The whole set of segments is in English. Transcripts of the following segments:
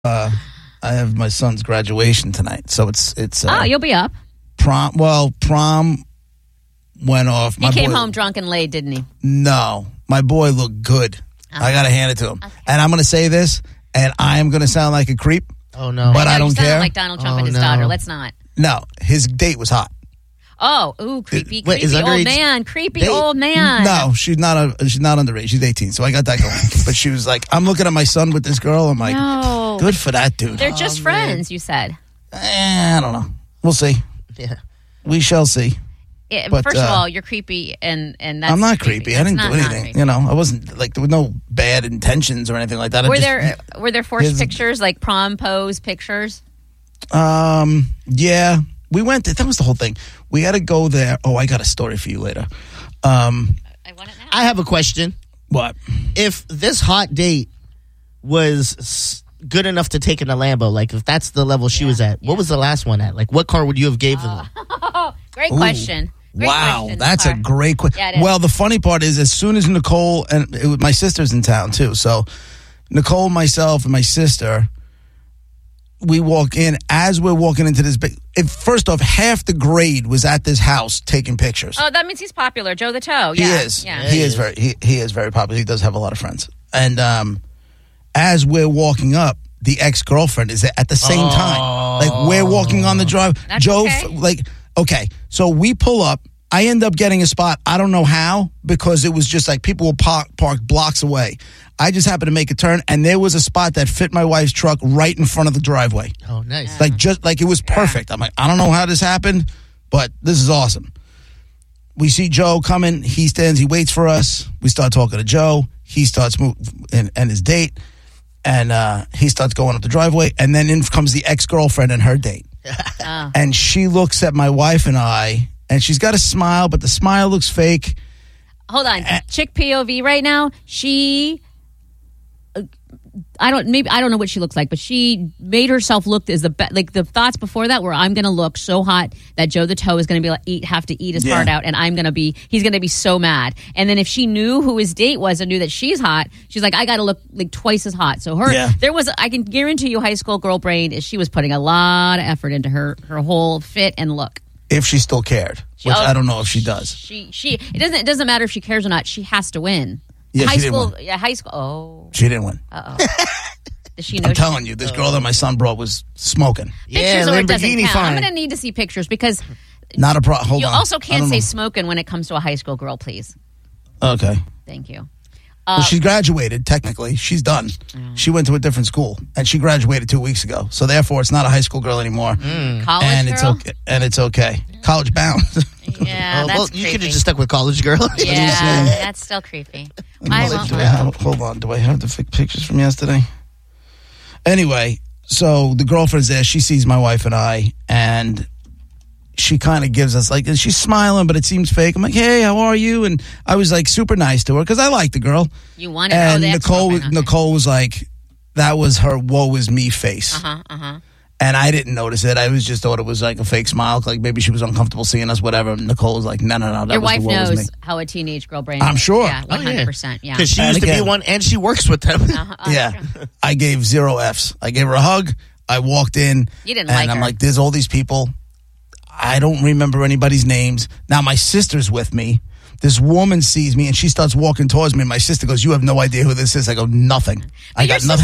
I have my son's graduation tonight, so it's. You'll be up. Prom went off. He came home drunk and laid, didn't he? No, my boy looked good. I got to hand it to him. Okay. And I'm going to say this, and I am going to sound like a creep. Oh, no. But I don't care. Like Donald Trump and his daughter. Let's not. No, his date was hot. Oh, creepy old man. Creepy old man. No, she's not underage. She's 18, so I got that going. But she was like, I'm looking at my son with this girl. I'm like, no. Good for that dude. They're just friends, you said. I don't know. We'll see. Yeah. We shall see. But, first of all, you're creepy, and that's I'm not creepy. I didn't do anything. You know, I wasn't like there were no bad intentions or anything like that. Were there forced pictures, like prom pose pictures? Yeah, we went. That was the whole thing. We had to go there. Oh, I got a story for you later. I want it now. I have a question. What? If this hot date was good enough to take in a Lambo, like if that's the level she was at, what was the last one at? Like, what car would you have gave them? Great question. Great question. That's a great question. Yeah, well, the funny part is, as soon as Nicole and my sister's in town too, so Nicole, myself, and my sister, we walk in. As we're walking into this big, first off, half the grade was at this house taking pictures. Oh, that means he's popular, Joe the Toe. He is. Yeah. He is very popular. He does have a lot of friends. And as we're walking up, the ex-girlfriend is at the same time. Like, we're walking on the drive. That's Joe, okay. Okay, so we pull up. I end up getting a spot. I don't know how, because it was just like people were parked blocks away. I just happened to make a turn, and there was a spot that fit my wife's truck right in front of the driveway. Oh, nice. Like it was perfect. I'm like, I don't know how this happened, but this is awesome. We see Joe coming. He stands. He waits for us. We start talking to Joe. He starts moving, and his date, and he starts going up the driveway, and then in comes the ex-girlfriend and her date. And she looks at my wife and I, and she's got a smile, but the smile looks fake. Hold on. Chick POV right now. She, I don't know what she looks like, but she made herself look as like the thoughts before that were, I'm going to look so hot that Joe the Toe is going to be have to eat his heart out, and he's going to be so mad. And then if she knew who his date was and knew that she's hot, she's like, I got to look like twice as hot. So I can guarantee you, high school girl brain, she was putting a lot of effort into her whole fit and look. If she still cared, which I don't know if she does. It doesn't matter if she cares or not. She has to win. Yeah, high she school. didn't win. Yeah, high school. Oh, she didn't win. Does she know? I'm telling you, this girl that my son brought was smoking. Pictures or it doesn't count. I'm going to need to see pictures because not a problem. Hold on. You also can't say smoking when it comes to a high school girl, please. Okay. Thank you. Well, she graduated, technically. She's done. She went to a different school, and she graduated 2 weeks ago. So, therefore, it's not a high school girl anymore. College and girl? It's okay. College bound. Yeah, that's creepy. You could have just stuck with college girl. Yeah, that's still creepy. Hold on. Do I have the pictures from yesterday? Anyway, so the girlfriend's there. She sees my wife and I, and she kind of gives us and she's smiling, but it seems fake. I'm like, hey, how are you? And I was like super nice to her because I like the girl. You wanted and Nicole was like, that was her woe is me face. And I didn't notice it. I just thought it was like a fake smile, like maybe she was uncomfortable seeing us, whatever. Nicole was like, no, that Your was wife the woe is me. knows how a teenage girl brain. I'm sure. Yeah, 100%. Yeah, because she used to be one, and she works with them. Yeah, I gave 0 Fs. I gave her a hug. I walked in. You didn't and like her. I'm like, there's all these people. I don't remember anybody's names. Now my sister's with me. This woman sees me and she starts walking towards me. And my sister goes, you have no idea who this is. I go, nothing. I got nothing.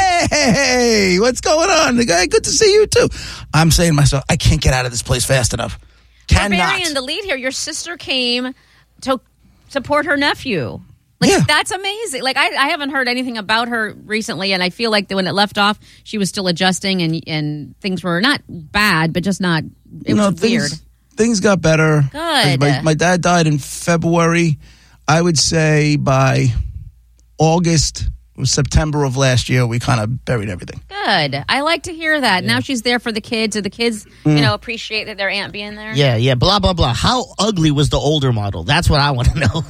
Hey, what's going on? The guy, good to see you too. I'm saying to myself, I can't get out of this place fast enough. We're burying the lead here. Your sister came to support her nephew. That's amazing. Like, I haven't heard anything about her recently, and I feel like when it left off, she was still adjusting, and things were not bad, but just not, it was weird. Things got better. Good. My dad died in February. I would say by August or September of last year, we kind of buried everything. Good. I like to hear that. Yeah. Now she's there for the kids. Do the kids, appreciate that their aunt being there? Yeah. Blah, blah, blah. How ugly was the older model? That's what I want to know.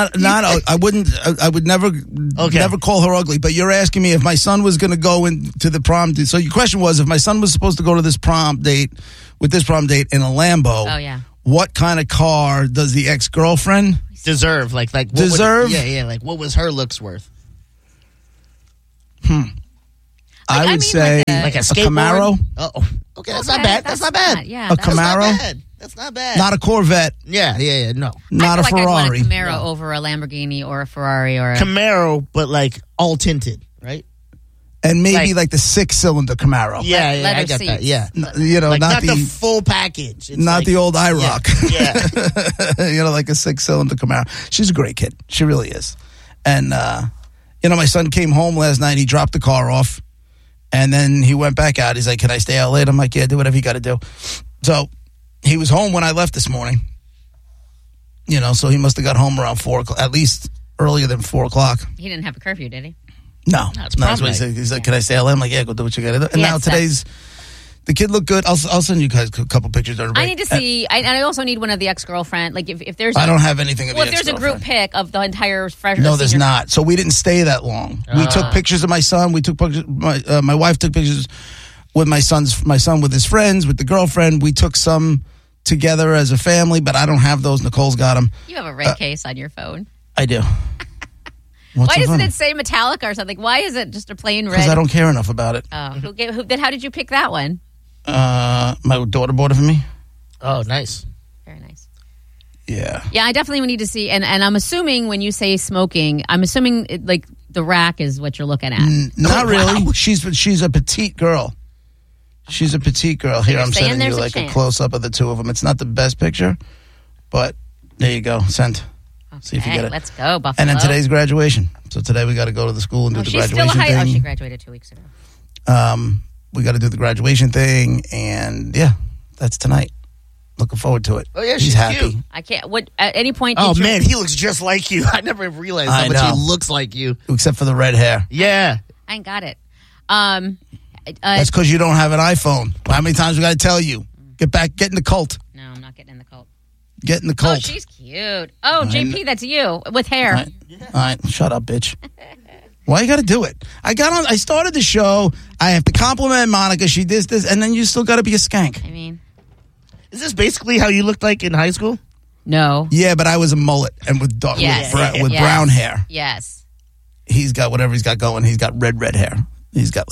I would never call her ugly, but you're asking me if my son was going to go into the prom. So your question was, if my son was supposed to go to this prom date in a Lambo. Oh, yeah. What kind of car does the ex-girlfriend deserve? Like deserve? Like what was her looks worth? I would say like a skateboard? Camaro. Oh, okay, that's not bad. That's not bad. Yeah, A that's Camaro. Not bad. That's not bad. Not a Corvette. Yeah, no. Not I a feel like Ferrari. I'd want a Camaro over a Lamborghini or a Ferrari or a... Camaro, but like all tinted, right? And maybe like the 6-cylinder Camaro. Yeah, leather I got seats. that. Yeah, You know, like not the full package. It's not like, the old IROC. Yeah. You know, like a 6-cylinder Camaro. She's a great kid. She really is. And, you know, my son came home last night. He dropped the car off. And then he went back out. He's like, can I stay out late? I'm like, yeah, do whatever you got to do. So he was home when I left this morning. You know, so he must have got home around 4 o'clock, at least earlier than 4 o'clock. He didn't have a curfew, did he? No. That's That's what he night. said. He's like, can I stay out late? I'm like, yeah, go do what you got to do. And Yeah, now it's today's, the kid looked good. I'll send you guys a couple pictures. I need to see. I also need one of the ex-girlfriend. Like if there's... I don't have anything of Well, the if there's a ex-girlfriend. group pic of the entire freshman... No, there's not. So we didn't stay that long. We took pictures of my son. We took pictures. My wife took pictures with my son with his friends, with the girlfriend. We took some together as a family, but I don't have those. Nicole's got them. You have a red case on your phone. I do. Why doesn't it say Metallica or something? Why is it just a plain red? Because I don't care enough about it. Oh, then how did you pick that one? My daughter bought it for me. Oh, nice. Very nice. Yeah. Yeah, I definitely need to see. And I'm assuming when you say smoking, I'm assuming like the rack is what you're looking at. Not Oh, really. wow. She's a petite girl. She's a petite girl. Here, you're I'm saying sending you there's a like a chance. close-up of the two of them. It's not the best picture, but there you go. Send. See if you Okay, get it. let's go, Buffalo. And then today's graduation. So today we got to go to the school and do the she's still graduation a high. Oh, she thing. graduated 2 weeks ago. We got to do the graduation thing, and yeah, that's tonight. Looking forward to it. Oh, yeah, He's she's happy. cute. I can't. What at any point? Oh did your- man, he looks just like you. I never realized I how much know. he looks like you. Except for the red hair. Yeah. I ain't got it. That's because you don't have an iPhone. How many times we got to tell you? Get in the cult. No, I'm not getting in the cult. Get in the Oh, cult. she's cute. Oh, JP, that's you with hair. All right, shut up, bitch. Why you got to do it? I started the show. I have to compliment Monica. She did this, and then you still got to be a skank. I mean, Is this basically how you looked like in high school? no. Yeah, but I was a mullet and with Yes. with Yes. brown hair. Yes. He's got whatever he's got going. He's got red hair. He's got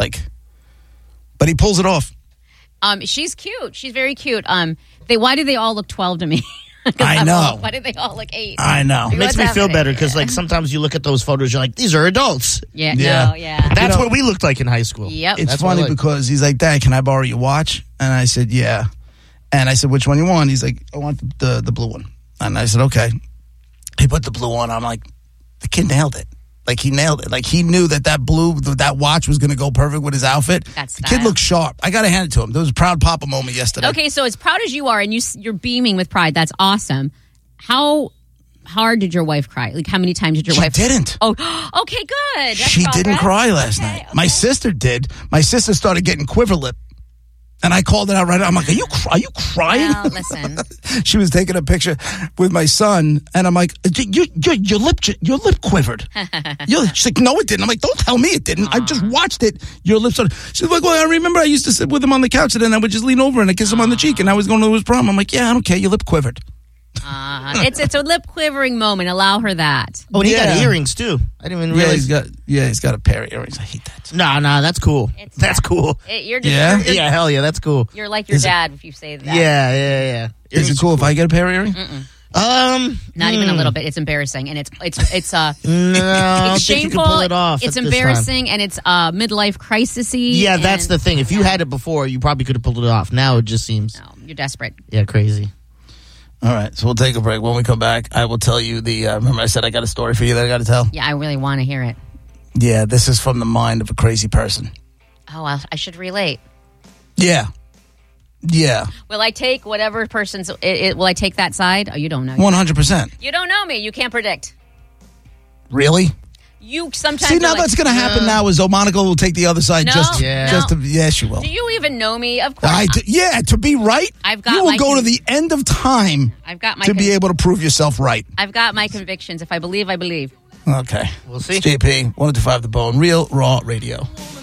but he pulls it off. She's cute. She's very cute. Why do they all look 12 to me? 'Cause I I'm know. old. Why do they all look 8? I know. It makes What's me feel happening? better because like sometimes you look at those photos, you're like, these are adults. Yeah. Yeah. No. Yeah. That's know- what we looked like in high school. Yep. It's That's what I funny like. because he's like, Dad, can I borrow your watch? And I said, yeah. And I said, which one you want? He's like, I want the blue one. And I said, okay. He put the blue on. I'm like, the kid nailed it. Like he nailed it. Like he knew that watch was going to go perfect with his outfit. That's the kid style. looked sharp. I got to hand it to him. There was a proud papa moment yesterday. Okay, so as proud as you are, and you're beaming with pride, that's awesome. How hard did your wife cry? Like, how many times did your She wife? didn't. Oh, okay, good. That's She didn't progress. cry last Okay, night. okay. My sister did. My sister started getting quiver lip. And I called it out right now. I'm like, are you crying? Well, listen. She was taking a picture with my son, and I'm like, your lip quivered. She's like, no, it didn't. I'm like, don't tell me it didn't. I just watched it. Your lips started. She's like, well, I remember I used to sit with him on the couch, and then I would just lean over and I kiss him on the cheek, and I was going to his prom. I'm like, yeah, I don't care. Your lip quivered. It's a lip quivering moment. Allow her that. Oh, and he got Yeah. earrings too. I didn't even Yeah, realize. he's got a pair of earrings. I hate that. Nah, that's cool. That's cool. You're just, Yeah? you're, Yeah, hell yeah, that's cool. you're like your dad if you say that. Yeah. Is it cool if I get a pair of earrings? Not even a little bit. It's embarrassing, and it's no, I don't it's think you shameful. can pull it off. It's at this time. embarrassing, and it's midlife crisisy. Yeah, that's and- the thing. If you had it before, you probably could have pulled it off. Now it just seems, No, you're desperate. crazy. All right, so we'll take a break. When we come back, I will tell you remember I said I got a story for you that I got to tell? Yeah, I really want to hear it. Yeah, this is from the mind of a crazy person. Oh, I should relate. Yeah. Will I take whatever person's? Will I take that side? Oh, you don't know. 100%. You don't know me. You can't predict. Really? You sometimes. See, are now like, that's going to happen now is Monica will take the other side No, just Yeah. to, yes, she will. Do you even know me? Of course. To be right, I've got you will my go to con- the end of time I've got my. to be able to prove yourself right. I've got my convictions. If I believe, I believe. Okay. We'll see. It's JP, 102.5 The Bone, Real Raw Radio.